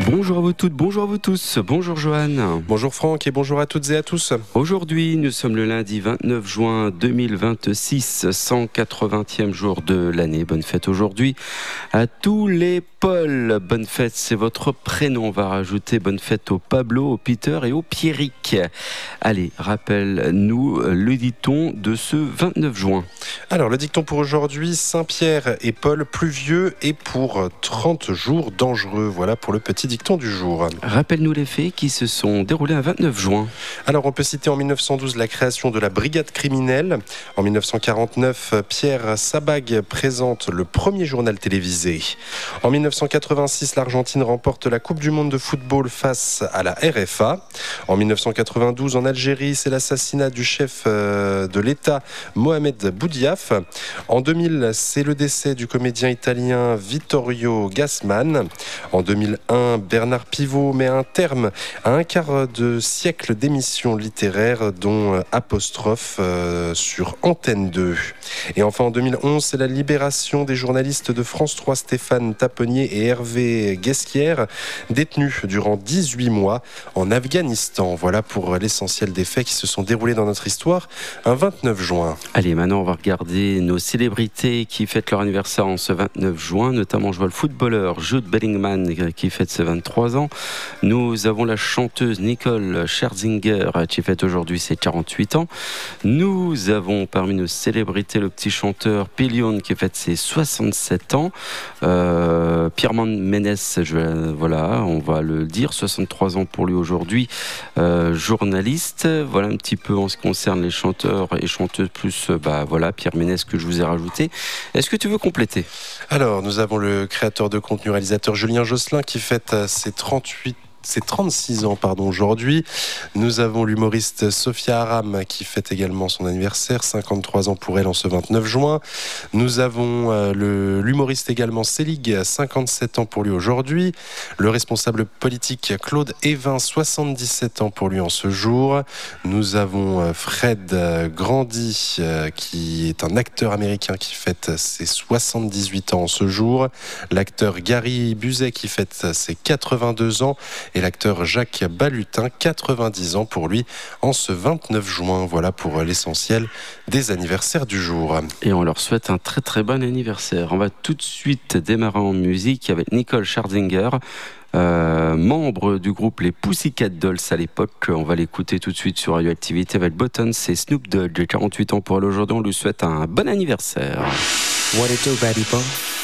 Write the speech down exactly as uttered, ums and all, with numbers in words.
Bonjour à vous toutes, bonjour à vous tous, bonjour Johan. Bonjour Franck et bonjour à toutes et à tous. Aujourd'hui, nous sommes le lundi vingt-neuf juin deux mille vingt-six, cent quatre-vingtième jour de l'année. Bonne fête aujourd'hui à tous les Paul. Bonne fête, c'est votre prénom. On va rajouter bonne fête au Pablo, au Peter et au Pierrick. Allez, rappelle-nous le dicton de ce vingt-neuf juin. Alors, le dicton pour aujourd'hui, Saint-Pierre et Paul pluvieux et pour trente jours dangereux. Voilà pour le petit dicton du jour. Rappelle-nous les faits qui se sont déroulés un vingt-neuf juin. Alors, on peut citer en mille neuf cent douze la création de la brigade criminelle. En mille neuf cent quarante-neuf, Pierre Sabag présente le premier journal télévisé. En mille neuf cent quatre-vingt-six, l'Argentine remporte la Coupe du monde de football face à la R F A. En mille neuf cent quatre-vingt-douze, en Algérie, c'est l'assassinat du chef de l'État Mohamed Boudiaf. En deux mille, c'est le décès du comédien italien Vittorio Gassman. En deux mille un, Bernard Pivot met un terme à un quart de siècle d'émissions littéraires, dont Apostrophe euh, sur Antenne deux. Et enfin, en deux mille onze, c'est la libération des journalistes de France trois, Stéphane Taponnier et Hervé Guesquière, détenus durant dix-huit mois en Afghanistan. Voilà pour l'essentiel des faits qui se sont déroulés dans notre histoire un vingt-neuf juin. Allez, maintenant on va regarder nos célébrités qui fêtent leur anniversaire en ce vingt-neuf juin. Notamment, je vois le footballeur Jude Bellingham qui fête ses vingt-trois ans. Nous avons la chanteuse Nicole Scherzinger qui fête aujourd'hui ses quarante-huit ans. Nous avons parmi nos célébrités le petit chanteur Pilion qui fête ses soixante-sept ans. Euh, Pierre Ménès, je, voilà, on va le dire, soixante-trois ans pour lui aujourd'hui, euh, journaliste. Voilà un petit peu en ce qui concerne les chanteurs et chanteuses, plus bah, voilà, Pierre Ménès que je vous ai rajouté. Est-ce que tu veux compléter ? Alors, nous avons le créateur de contenu, réalisateur Julien Josselin qui fête ses trente-huit C'est trente-six ans pardon, aujourd'hui. Nous avons l'humoriste Sophia Aram qui fête également son anniversaire, cinquante-trois ans pour elle en ce vingt-neuf juin. Nous avons euh, le, l'humoriste également Selig, cinquante-sept ans pour lui aujourd'hui. Le responsable politique Claude Évin, soixante-dix-sept ans pour lui en ce jour. Nous avons euh, Fred euh, Grandy euh, qui est un acteur américain qui fête ses soixante-dix-huit ans en ce jour. L'acteur Gary Busey qui fête ses quatre-vingt-deux ans. Et l'acteur Jacques Balutin, quatre-vingt-dix ans pour lui en ce vingt-neuf juin. Voilà pour l'essentiel des anniversaires du jour. Et on leur souhaite un très très bon anniversaire. On va tout de suite démarrer en musique avec Nicole Scherzinger, euh, membre du groupe les Pussycat Dolls à l'époque. On va l'écouter tout de suite sur Radioactivité avec Buttons et Snoop Dogg. quarante-huit ans pour elle aujourd'hui. On lui souhaite un bon anniversaire. What it do, baby boy?